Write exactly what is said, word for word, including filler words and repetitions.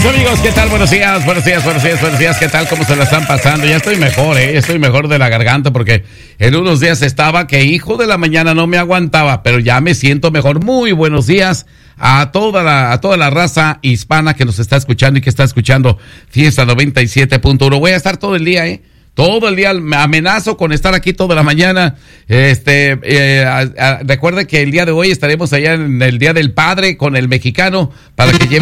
Mis amigos, ¿qué tal? Buenos días, buenos días, buenos días, buenos días. ¿Qué tal? ¿Cómo se la están pasando? Ya estoy mejor, ¿eh? Estoy mejor de la garganta porque en unos días estaba que hijo de la mañana no me aguantaba, pero ya me siento mejor. Muy buenos días a toda la, a toda la raza hispana que nos está escuchando y que está escuchando Fiesta noventa y siete punto uno. Voy a estar todo el día, ¿eh? Todo el día me amenazo con estar aquí toda la mañana. Este, eh, a, a, recuerde que el día de hoy estaremos allá en el Día del Padre con el mexicano para que lleve